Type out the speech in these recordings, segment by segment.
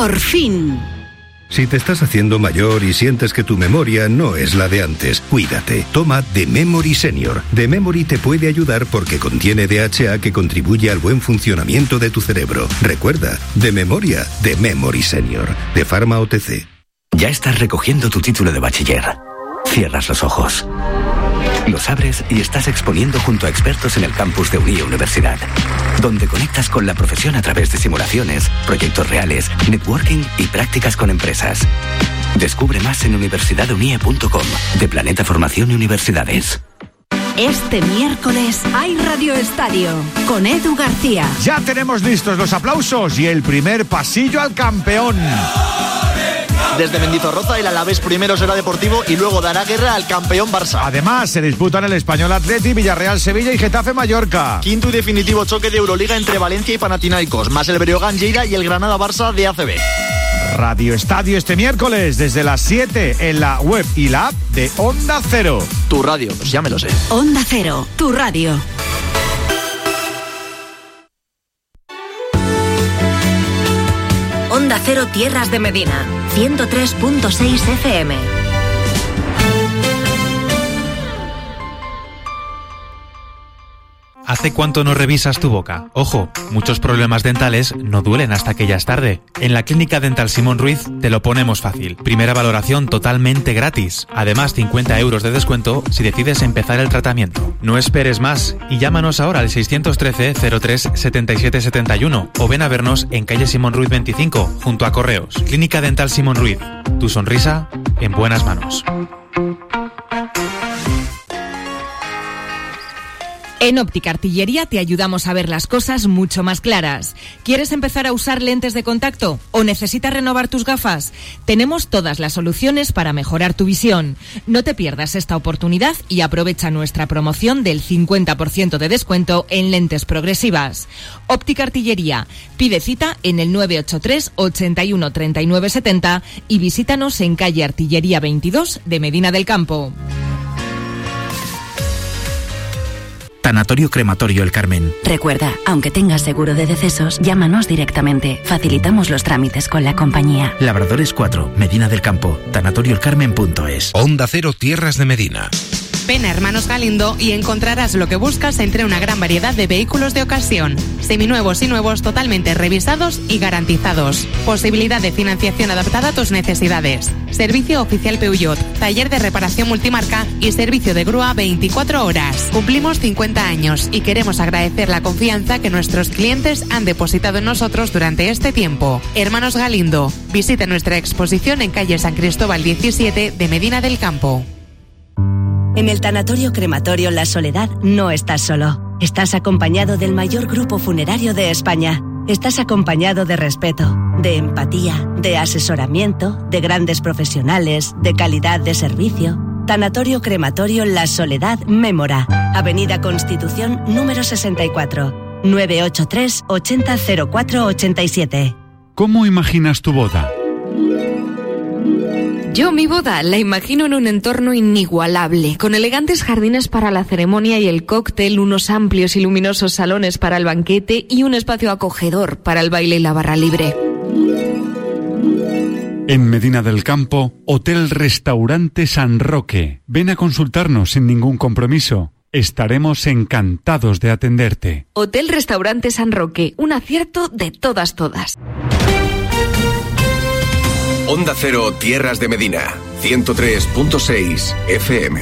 Por fin. Si te estás haciendo mayor y sientes que tu memoria no es la de antes, cuídate. Toma The Memory Senior. The Memory te puede ayudar porque contiene DHA que contribuye al buen funcionamiento de tu cerebro. Recuerda, de memoria, The Memory Senior. De Pharma OTC. Ya estás recogiendo tu título de bachiller. Cierras los ojos. Los abres y estás exponiendo junto a expertos en el campus de Unie Universidad, donde conectas con la profesión a través de simulaciones, proyectos reales, networking y prácticas con empresas. Descubre más en universidadunie.com, de Planeta Formación y Universidades. Este miércoles hay Radio Estadio con Edu García. Ya tenemos listos los aplausos y el primer pasillo al campeón. Desde Mendizorroza el Alavés primero será Deportivo y luego dará guerra al campeón Barça. Además se disputan el Español Atleti, Villarreal Sevilla y Getafe Mallorca. Quinto y definitivo choque de Euroliga entre Valencia y Panathinaikos, más el Breogán Lleida y el Granada Barça de ACB. Radio Estadio este miércoles desde las 7 en la web y la app de Onda Cero. Tu radio, pues ya me lo sé. Onda Cero, tu radio. Onda Cero Tierras de Medina, 103.6 FM. ¿Hace cuánto no revisas tu boca? Ojo, muchos problemas dentales no duelen hasta que ya es tarde. En la Clínica Dental Simón Ruiz te lo ponemos fácil. Primera valoración totalmente gratis. Además, 50 euros de descuento si decides empezar el tratamiento. No esperes más y llámanos ahora al 613 03 77 71 o ven a vernos en calle Simón Ruiz 25, junto a Correos. Clínica Dental Simón Ruiz. Tu sonrisa en buenas manos. En Óptica Artillería te ayudamos a ver las cosas mucho más claras. ¿Quieres empezar a usar lentes de contacto o necesitas renovar tus gafas? Tenemos todas las soluciones para mejorar tu visión. No te pierdas esta oportunidad y aprovecha nuestra promoción del 50% de descuento en lentes progresivas. Óptica Artillería. Pide cita en el 983 81 39 70 y visítanos en calle Artillería 22 de Medina del Campo. Tanatorio Crematorio El Carmen. Recuerda, aunque tengas seguro de decesos, llámanos directamente. Facilitamos los trámites con la compañía. Labradores 4, Medina del Campo. Tanatoriolcarmen.es. Onda Cero Tierras de Medina. Ven a Hermanos Galindo y encontrarás lo que buscas entre una gran variedad de vehículos de ocasión, seminuevos y nuevos totalmente revisados y garantizados. Posibilidad de financiación adaptada a tus necesidades. Servicio oficial Peugeot, taller de reparación multimarca y servicio de grúa 24 horas. Cumplimos 50 años y queremos agradecer la confianza que nuestros clientes han depositado en nosotros durante este tiempo. Hermanos Galindo, visita nuestra exposición en calle San Cristóbal 17 de Medina del Campo. En el Tanatorio Crematorio La Soledad no estás solo. Estás acompañado del mayor grupo funerario de España. Estás acompañado de respeto, de empatía, de asesoramiento, de grandes profesionales, de calidad de servicio. Tanatorio Crematorio La Soledad Mémora. Avenida Constitución número 64. 983 80 04 87. ¿Cómo imaginas tu boda? Yo mi boda la imagino en un entorno inigualable, con elegantes jardines para la ceremonia y el cóctel, unos amplios y luminosos salones para el banquete y un espacio acogedor para el baile y la barra libre. En Medina del Campo, Hotel Restaurante San Roque. Ven a consultarnos sin ningún compromiso. Estaremos encantados de atenderte. Hotel Restaurante San Roque, un acierto de todas. Onda Cero Tierras de Medina, 103.6 FM.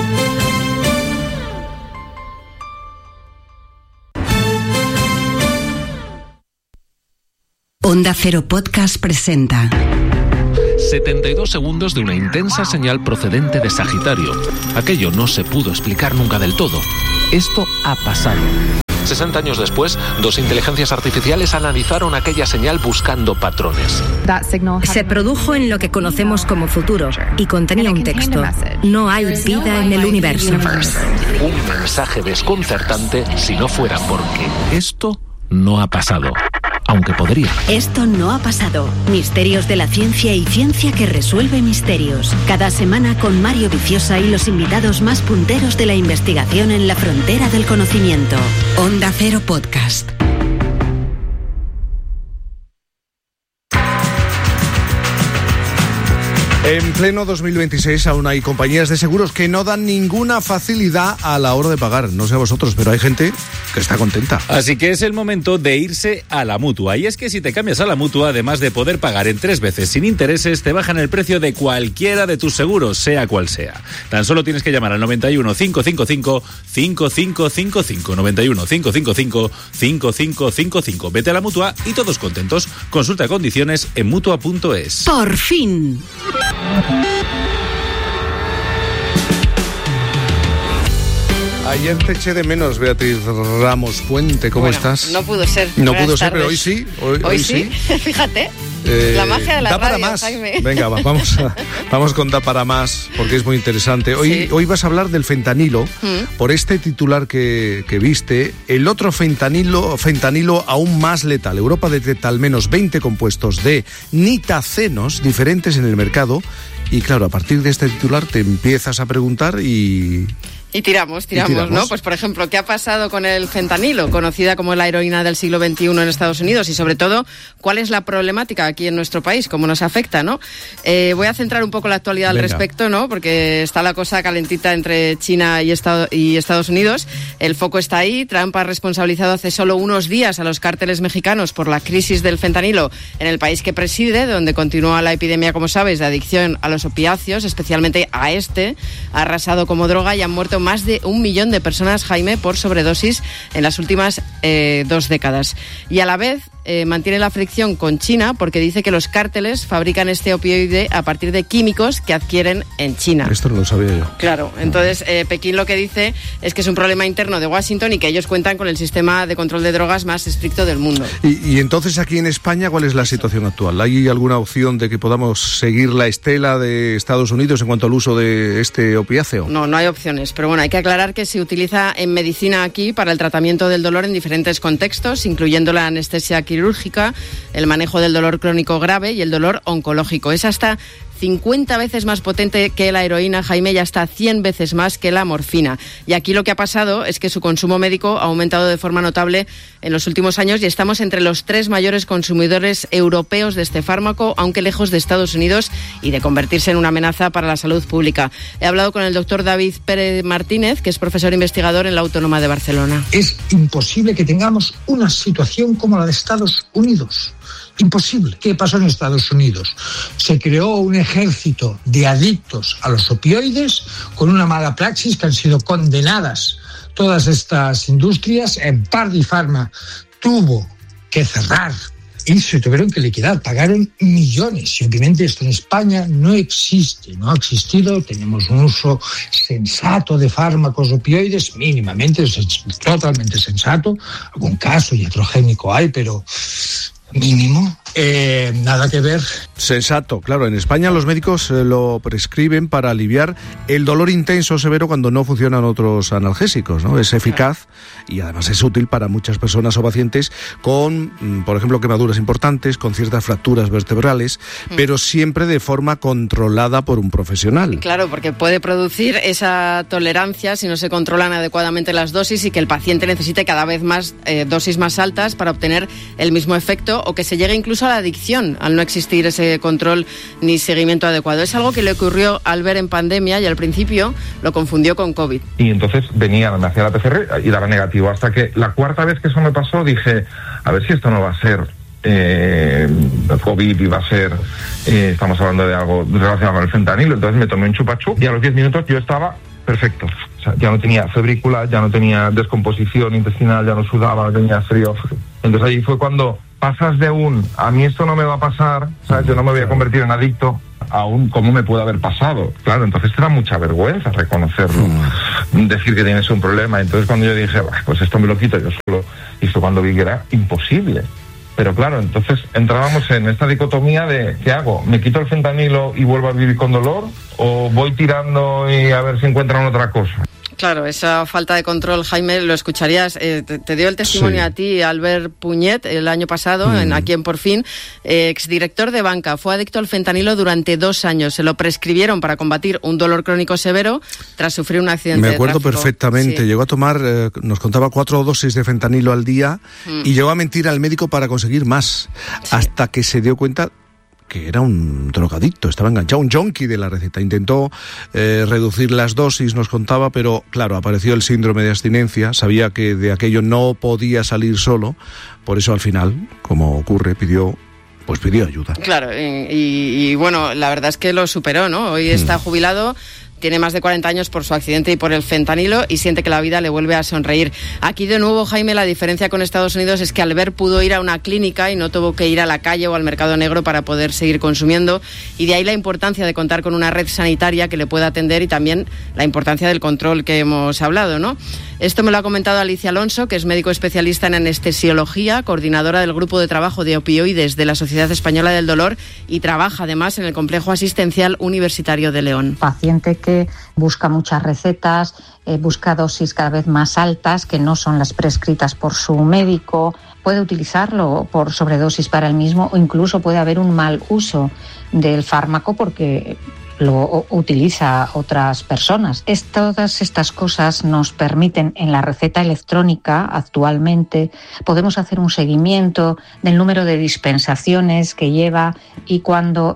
Onda Cero Podcast presenta 72 segundos de una intensa señal procedente de Sagitario. Aquello no se pudo explicar nunca del todo. Esto ha pasado. 60 años después, dos inteligencias artificiales analizaron aquella señal buscando patrones. Se produjo en lo que conocemos como futuro y contenía un texto. No hay vida en el universo. Un mensaje desconcertante si no fuera porque esto no ha pasado. Aunque podría. Esto no ha pasado. Misterios de la ciencia y ciencia que resuelve misterios. Cada semana con Mario Viciosa y los invitados más punteros de la investigación en la frontera del conocimiento. Onda Cero Podcast. En pleno 2026 aún hay compañías de seguros que no dan ninguna facilidad a la hora de pagar. No sé a vosotros, pero hay gente que está contenta. Así que es el momento de irse a la Mutua. Y es que si te cambias a la Mutua, además de poder pagar en 3 veces sin intereses, te bajan el precio de cualquiera de tus seguros, sea cual sea. Tan solo tienes que llamar al 91 555 5555. 91 555 5555. Vete a la Mutua y todos contentos. Consulta condiciones en Mutua.es. Por fin. Ayer te eché de menos, Beatriz Ramos Puente. ¿Cómo estás? No pudo ser. No pudo ser, pero hoy sí. Hoy sí. Fíjate. La magia de la radio, más. Jaime. Venga, vamos con Da para más, porque es muy interesante. Hoy vas a hablar del fentanilo, por este titular que viste. El otro fentanilo aún más letal. Europa detecta al menos 20 compuestos de nitacenos diferentes en el mercado. Y claro, a partir de este titular te empiezas a preguntar y tiramos, ¿no? Pues por ejemplo, ¿qué ha pasado con el fentanilo, conocida como la heroína del siglo XXI en Estados Unidos? Y sobre todo, ¿cuál es la problemática aquí en nuestro país? ¿Cómo nos afecta, no? Voy a centrar un poco la actualidad al respecto, ¿no? Porque está la cosa calentita entre China y Estados Unidos. El foco está ahí. Trump ha responsabilizado hace solo unos días a los cárteles mexicanos por la crisis del fentanilo en el país que preside, donde continúa la epidemia, como sabes, de adicción a los opiáceos, especialmente a ha arrasado como droga y han muerto más de 1 millón de personas, Jaime, por sobredosis en las últimas 2 décadas. Y a la vez mantiene la fricción con China porque dice que los cárteles fabrican este opioide a partir de químicos que adquieren en China. Esto no lo sabía yo. Claro, entonces Pekín lo que dice es que es un problema interno de Washington y que ellos cuentan con el sistema de control de drogas más estricto del mundo. Y entonces aquí en España, ¿cuál es la situación actual? ¿Hay alguna opción de que podamos seguir la estela de Estados Unidos en cuanto al uso de este opiáceo? No hay opciones, pero bueno, hay que aclarar que se utiliza en medicina aquí para el tratamiento del dolor en diferentes contextos, incluyendo la anestesia quirúrgica, el manejo del dolor crónico grave y el dolor oncológico. Es hasta 50 veces más potente que la heroína, Jaime, y hasta 100 veces más que la morfina. Y aquí lo que ha pasado es que su consumo médico ha aumentado de forma notable en los últimos años y estamos entre los 3 mayores consumidores europeos de este fármaco, aunque lejos de Estados Unidos y de convertirse en una amenaza para la salud pública. He hablado con el doctor David Pérez Martínez, que es profesor investigador en la Autónoma de Barcelona. Es imposible que tengamos una situación como la de Estados Unidos. Imposible. ¿Qué pasó en Estados Unidos? Se creó un ejército de adictos a los opioides con una mala praxis que han sido condenadas todas estas industrias. Pardi Pharma tuvo que cerrar y se tuvieron que liquidar, pagaron millones. Y obviamente esto en España no existe, no ha existido. Tenemos un uso sensato de fármacos opioides, mínimamente, totalmente sensato. Algún caso iatrogénico hay, pero mínimo. Nada que ver. Sensato, claro. En España los médicos lo prescriben para aliviar el dolor intenso severo cuando no funcionan otros analgésicos, ¿no? Es eficaz y además es útil para muchas personas o pacientes con, por ejemplo, quemaduras importantes, con ciertas fracturas vertebrales, pero siempre de forma controlada por un profesional. Claro, porque puede producir esa tolerancia si no se controlan adecuadamente las dosis y que el paciente necesite cada vez más dosis más altas para obtener el mismo efecto o que se llegue incluso a la adicción al no existir ese control ni seguimiento adecuado. Es algo que le ocurrió al ver en pandemia y al principio lo confundió con COVID. Y entonces me hacía la PCR y daba negativo, hasta que la 4ª vez que eso me pasó dije, a ver si esto no va a ser COVID y va a ser, estamos hablando de algo relacionado con el fentanilo. Entonces me tomé un chupachup y a los 10 minutos yo estaba perfecto. O sea, ya no tenía febrícula, ya no tenía descomposición intestinal, ya no sudaba, no tenía frío. Entonces ahí fue cuando pasas de a mí esto no me va a pasar, ¿sabes? Yo no me voy a convertir en adicto, a cómo me puede haber pasado. Claro, entonces te da mucha vergüenza reconocerlo, decir que tienes un problema. Entonces cuando yo dije, pues esto me lo quito yo solo, y fue cuando vi que era imposible. Pero claro, entonces entrábamos en esta dicotomía de ¿qué hago? ¿Me quito el fentanilo y vuelvo a vivir con dolor? ¿O voy tirando y a ver si encuentran otra cosa? Claro, esa falta de control, Jaime, lo escucharías. Te dio el testimonio a ti, Albert Puñet, el año pasado, aquí en Por Fin, exdirector de banca. Fue adicto al fentanilo durante 2 años. Se lo prescribieron para combatir un dolor crónico severo tras sufrir un accidente de tráfico. Me acuerdo perfectamente. Sí. Llegó a tomar, nos contaba, 4 dosis de fentanilo al día y llegó a mentir al médico para conseguir más, hasta que se dio cuenta que era un drogadicto, estaba enganchado, un junkie de la receta. Intentó reducir las dosis, nos contaba, pero claro, apareció el síndrome de abstinencia, sabía que de aquello no podía salir solo, por eso al final, como ocurre, pidió ayuda. Claro, y bueno, la verdad es que lo superó, ¿no? Hoy está jubilado. Tiene más de 40 años por su accidente y por el fentanilo y siente que la vida le vuelve a sonreír. Aquí de nuevo, Jaime, la diferencia con Estados Unidos es que Albert pudo ir a una clínica y no tuvo que ir a la calle o al mercado negro para poder seguir consumiendo, y de ahí la importancia de contar con una red sanitaria que le pueda atender y también la importancia del control que hemos hablado, ¿no? Esto me lo ha comentado Alicia Alonso, que es médico especialista en anestesiología, coordinadora del Grupo de Trabajo de Opioides de la Sociedad Española del Dolor y trabaja además en el Complejo Asistencial Universitario de León. Paciente que busca muchas recetas, busca dosis cada vez más altas que no son las prescritas por su médico, puede utilizarlo por sobredosis para el mismo o incluso puede haber un mal uso del fármaco porque lo utiliza otras personas. Todas estas cosas nos permiten, en la receta electrónica actualmente, podemos hacer un seguimiento del número de dispensaciones que lleva, y cuando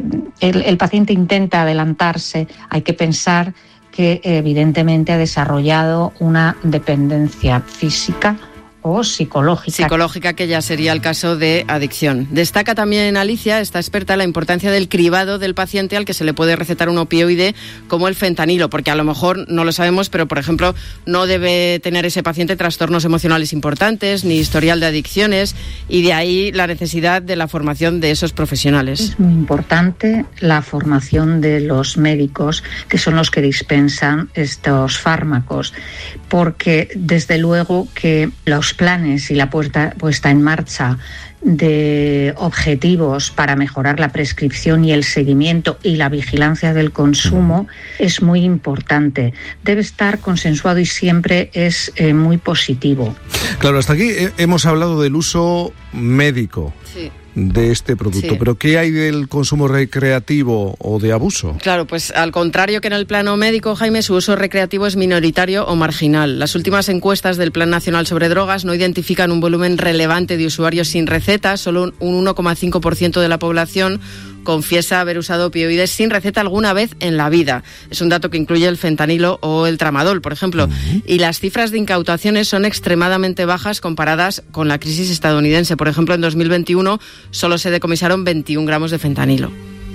el paciente intenta adelantarse, hay que pensar que evidentemente ha desarrollado una dependencia física o psicológica, que ya sería el caso de adicción. Destaca también Alicia, esta experta, la importancia del cribado del paciente al que se le puede recetar un opioide como el fentanilo, porque a lo mejor no lo sabemos, pero por ejemplo no debe tener ese paciente trastornos emocionales importantes ni historial de adicciones, y de ahí la necesidad de la formación de esos profesionales. Es muy importante la formación de los médicos, que son los que dispensan estos fármacos, porque desde luego que los planes y la puesta en marcha de objetivos para mejorar la prescripción y el seguimiento y la vigilancia del consumo es muy importante. Debe estar consensuado y siempre es muy positivo. Claro, hasta aquí hemos hablado del uso médico. Sí. De este producto, sí. Pero ¿qué hay del consumo recreativo o de abuso? Claro, pues al contrario que en el plano médico, Jaime, su uso recreativo es minoritario o marginal. Las últimas encuestas del Plan Nacional sobre Drogas no identifican un volumen relevante de usuarios sin receta. Solo un 1,5% de la población confiesa haber usado opioides sin receta alguna vez en la vida. Es un dato que incluye el fentanilo o el tramadol, por ejemplo. Y las cifras de incautaciones son extremadamente bajas comparadas con la crisis estadounidense. Por ejemplo, en 2021 solo se decomisaron 21 gramos de fentanilo.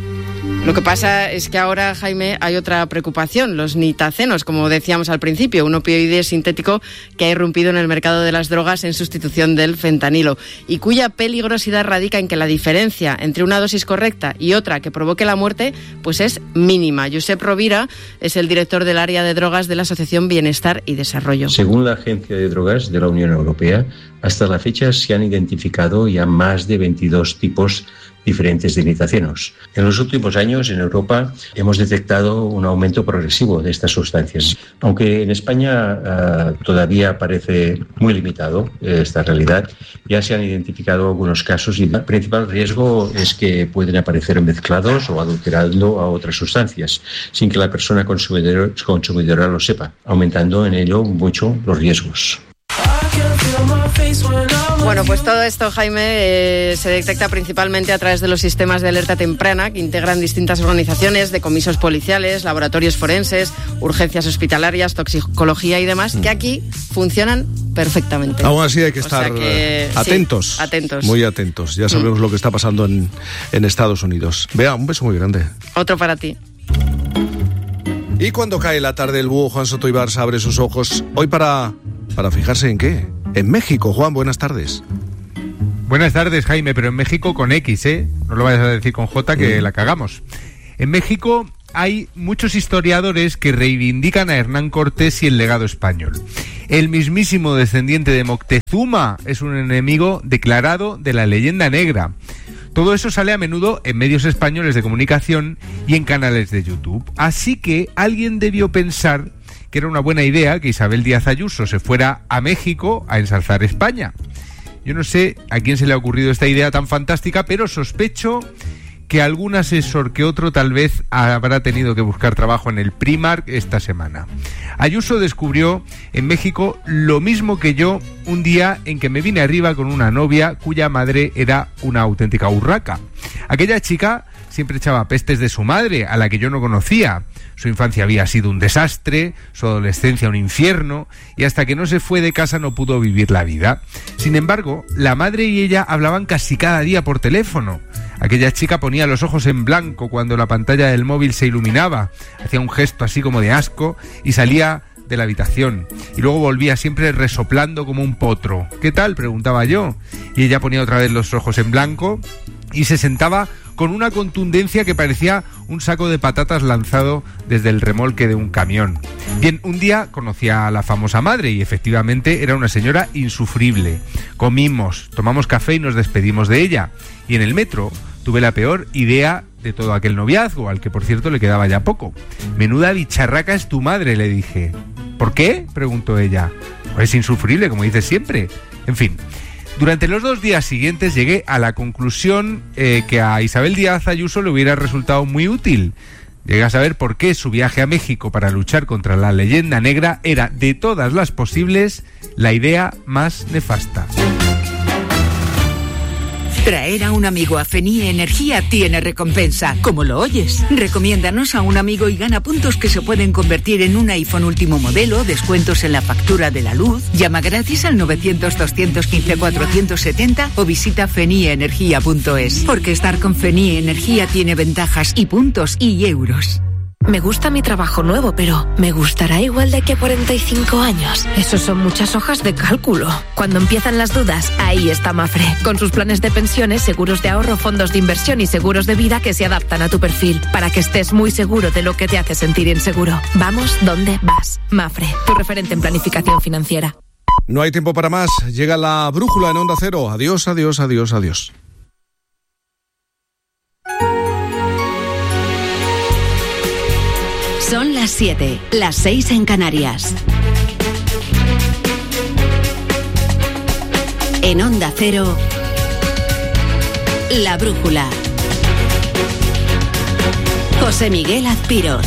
Lo que pasa es que ahora, Jaime, hay otra preocupación, los nitacenos, como decíamos al principio, un opioide sintético que ha irrumpido en el mercado de las drogas en sustitución del fentanilo y cuya peligrosidad radica en que la diferencia entre una dosis correcta y otra que provoque la muerte pues es mínima. Josep Rovira es el director del área de drogas de la Asociación Bienestar y Desarrollo. Según la Agencia de Drogas de la Unión Europea, hasta la fecha se han identificado ya más de 22 tipos diferentes de nitacenos. En los últimos años en Europa hemos detectado un aumento progresivo de estas sustancias. Aunque en España todavía parece muy limitado esta realidad, ya se han identificado algunos casos y el principal riesgo es que pueden aparecer mezclados o adulterando a otras sustancias sin que la persona consumidora lo sepa, aumentando en ello mucho los riesgos. Bueno, pues todo esto, Jaime, se detecta principalmente a través de los sistemas de alerta temprana que integran distintas organizaciones, decomisos policiales, laboratorios forenses, urgencias hospitalarias, toxicología y demás, que aquí funcionan perfectamente. Aún así hay que estar atentos, sí, atentos. Muy atentos. Ya sabemos lo que está pasando en Estados Unidos. Bea, un beso muy grande. Otro para ti. Y cuando cae la tarde, el búho Juan Soto Ibarza abre sus ojos. Hoy para fijarse en qué. En México. Juan, buenas tardes. Buenas tardes, Jaime, pero en México con X, ¿eh? No lo vayas a decir con J, que la cagamos. En México hay muchos historiadores que reivindican a Hernán Cortés y el legado español. El mismísimo descendiente de Moctezuma es un enemigo declarado de la leyenda negra. Todo eso sale a menudo en medios españoles de comunicación y en canales de YouTube. Así que alguien debió pensar que era una buena idea que Isabel Díaz Ayuso se fuera a México a ensalzar España. Yo no sé a quién se le ha ocurrido esta idea tan fantástica, pero sospecho que algún asesor que otro tal vez habrá tenido que buscar trabajo en el Primark esta semana. Ayuso descubrió en México lo mismo que yo un día en que me vine arriba con una novia cuya madre era una auténtica urraca. Aquella chica siempre echaba pestes de su madre, a la que yo no conocía. Su infancia había sido un desastre, su adolescencia un infierno, y hasta que no se fue de casa no pudo vivir la vida. Sin embargo, la madre y ella hablaban casi cada día por teléfono. Aquella chica ponía los ojos en blanco cuando la pantalla del móvil se iluminaba, hacía un gesto así como de asco y salía de la habitación, y luego volvía siempre resoplando como un potro. ¿Qué tal?, preguntaba yo, y ella ponía otra vez los ojos en blanco y se sentaba con una contundencia que parecía un saco de patatas lanzado desde el remolque de un camión. Bien, un día conocí a la famosa madre y efectivamente era una señora insufrible. Comimos, tomamos café y nos despedimos de ella. Y en el metro tuve la peor idea de todo aquel noviazgo, al que por cierto le quedaba ya poco. Menuda bicharraca es tu madre, le dije. ¿Por qué?, preguntó ella. Pues es insufrible, como dices siempre. En fin, durante los 2 días siguientes llegué a la conclusión que a Isabel Díaz Ayuso le hubiera resultado muy útil. Llegué a saber por qué su viaje a México para luchar contra la leyenda negra era, de todas las posibles, la idea más nefasta. Traer a un amigo a FENIE Energía tiene recompensa. ¿Cómo lo oyes? Recomiéndanos a un amigo y gana puntos que se pueden convertir en un iPhone último modelo, descuentos en la factura de la luz. Llama gratis al 900-215-470 o visita fenieenergia.es. Porque estar con FENIE Energía tiene ventajas y puntos y euros. Me gusta mi trabajo nuevo, pero ¿me gustará igual de aquí a 45 años? Esos son muchas hojas de cálculo. Cuando empiezan las dudas, ahí está Mafre. Con sus planes de pensiones, seguros de ahorro, fondos de inversión y seguros de vida que se adaptan a tu perfil, para que estés muy seguro de lo que te hace sentir inseguro. Vamos donde vas. Mafre, tu referente en planificación financiera. No hay tiempo para más. Llega la brújula en Onda Cero. Adiós, adiós, adiós, adiós. Son las 7, las 6 en Canarias. En Onda Cero, La Brújula. José Miguel Azpiroz.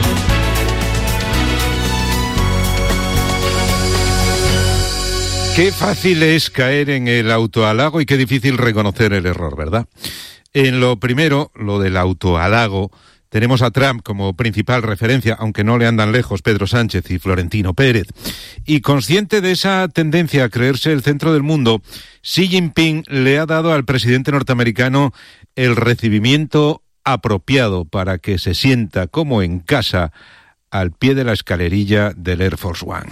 Qué fácil es caer en el autohalago y qué difícil reconocer el error, ¿verdad? En lo primero, lo del autohalago, tenemos a Trump como principal referencia, aunque no le andan lejos Pedro Sánchez y Florentino Pérez. Y consciente de esa tendencia a creerse el centro del mundo, Xi Jinping le ha dado al presidente norteamericano el recibimiento apropiado para que se sienta como en casa al pie de la escalerilla del Air Force One.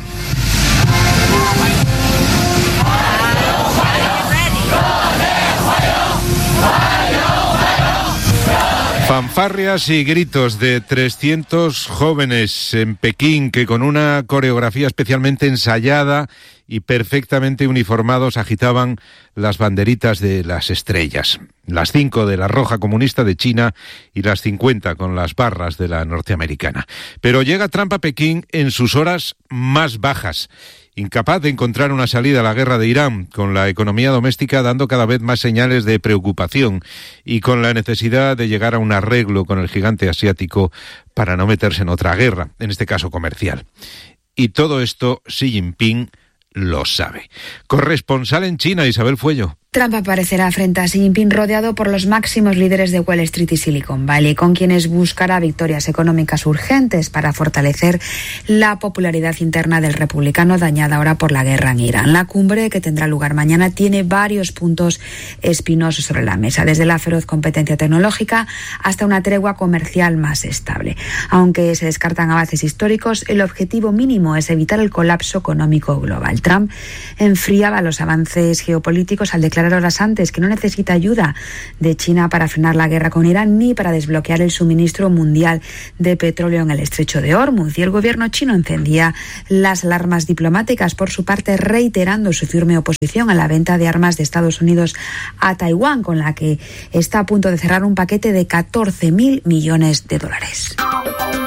Fanfarrias y gritos de 300 jóvenes en Pekín que con una coreografía especialmente ensayada y perfectamente uniformados agitaban las banderitas de las estrellas. Las 5 de la roja comunista de China y las 50 con las barras de la norteamericana. Pero llega Trump a Pekín en sus horas más bajas, incapaz de encontrar una salida a la guerra de Irán, con la economía doméstica dando cada vez más señales de preocupación y con la necesidad de llegar a un arreglo con el gigante asiático para no meterse en otra guerra, en este caso comercial. Y todo esto Xi Jinping lo sabe. Corresponsal en China, Isabel Fuello. Trump aparecerá frente a Xi Jinping rodeado por los máximos líderes de Wall Street y Silicon Valley, con quienes buscará victorias económicas urgentes para fortalecer la popularidad interna del republicano dañada ahora por la guerra en Irán. La cumbre, que tendrá lugar mañana, tiene varios puntos espinosos sobre la mesa, desde la feroz competencia tecnológica hasta una tregua comercial más estable. Aunque se descartan avances históricos, el objetivo mínimo es evitar el colapso económico global. Trump enfriaba los avances geopolíticos al declarar horas antes que no necesita ayuda de China para frenar la guerra con Irán ni para desbloquear el suministro mundial de petróleo en el estrecho de Hormuz. Y el gobierno chino encendía las alarmas diplomáticas, por su parte reiterando su firme oposición a la venta de armas de Estados Unidos a Taiwán, con la que está a punto de cerrar un paquete de $14.000 millones.